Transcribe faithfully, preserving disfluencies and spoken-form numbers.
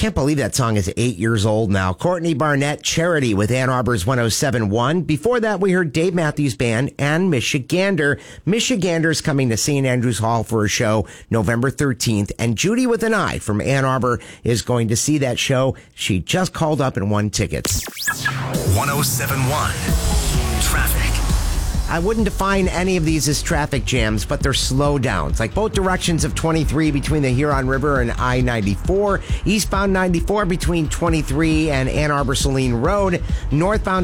can't believe that song is eight years old now. Courtney Barnett, Charity with Ann Arbor's one oh seven point one. Before that, we heard Dave Matthews Band and Michigander. Michigander's coming to Saint Andrews Hall for a show November thirteenth. And Judy with an I from Ann Arbor is going to see that show. She just called up and won tickets. one oh seven point one Traffic. I wouldn't define any of these as traffic jams, but they're slowdowns. Like both directions of twenty-three between the Huron River and I ninety-four. Eastbound ninety-four between twenty-three and Ann Arbor Saline Road. Northbound